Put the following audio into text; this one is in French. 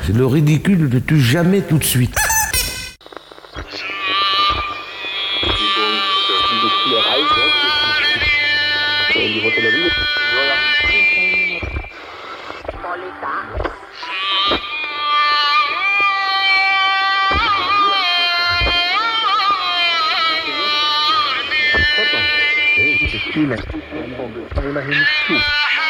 Le ridicule ne tue jamais tout de suite. Kyle,